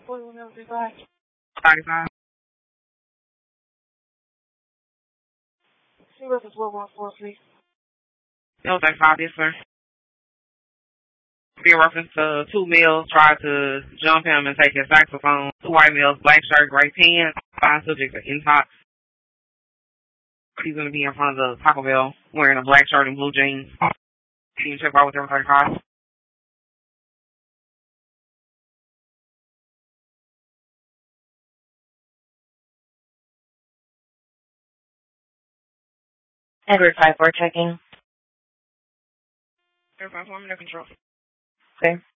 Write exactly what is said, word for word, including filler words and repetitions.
thirty-five. She was a twelve one four, please. No, thirty-five, yes, sir. Be in reference to two males tried to jump him and take his saxophone. Two white males, black shirt, gray pants. Five subjects are intox. He's going to be in front of the Taco Bell wearing a black shirt and blue jeans. Can you check out with them thirty-five? Edward five four checking. thirty-five, one under control. Okay.